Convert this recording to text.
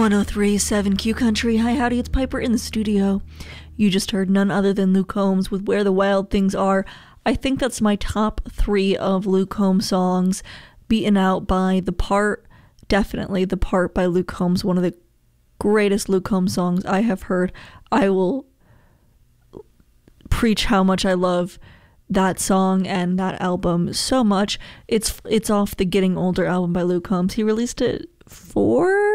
103.7 Q Country. Hi, howdy, it's Piper in the studio. You just heard none other than Luke Combs with Where the Wild Things Are. I think that's my top 3 of Luke Combs songs, beaten out by The Part. Definitely The Part by Luke Combs, one of the greatest Luke Combs songs I have heard. I will preach how much I love that song and that album so much. It's off the Getting Older album by Luke Combs. He released it 4